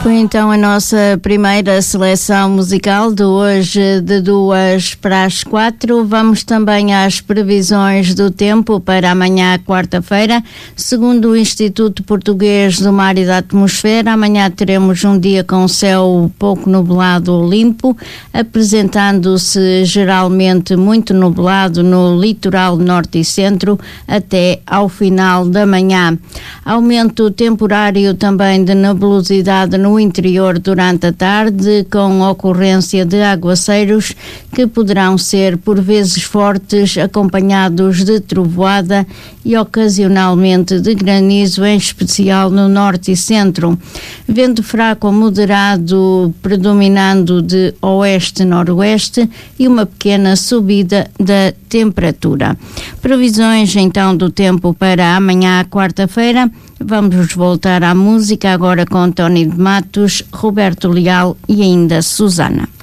Foi então a nossa primeira seleção musical de hoje, de 2 para as 4. Vamos também às previsões do tempo para amanhã, quarta-feira. Segundo o Instituto Português do Mar e da Atmosfera, amanhã teremos um dia com céu pouco nublado ou limpo, apresentando-se geralmente muito nublado no litoral norte e centro até ao final da manhã. Aumento temporário também de nebulosidade no interior durante a tarde, com ocorrência de aguaceiros que poderão ser por vezes fortes, acompanhados de trovoada e ocasionalmente de granizo, em especial no norte e centro. Vento fraco a moderado predominando de oeste-noroeste e uma pequena subida da temperatura. Previsões então do tempo para amanhã, quarta-feira. Vamos voltar à música agora com Tony de Matos, Roberto Leal e ainda Susana.